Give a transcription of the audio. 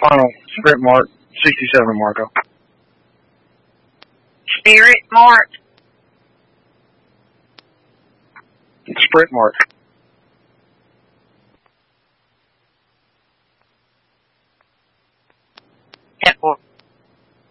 Final Sprint Mark 67 Marco. Spirit Mark. Sprint Mark. Pepper.